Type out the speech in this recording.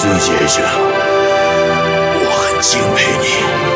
孙先生，我很敬佩你。